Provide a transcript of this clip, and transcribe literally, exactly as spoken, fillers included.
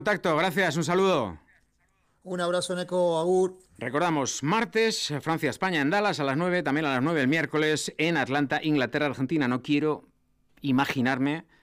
Contacto, gracias, un saludo. Un abrazo, Neko, agur. Recordamos, martes, Francia-España en Dallas a las nueve, también a las nueve el miércoles en Atlanta, Inglaterra-Argentina. No quiero imaginarme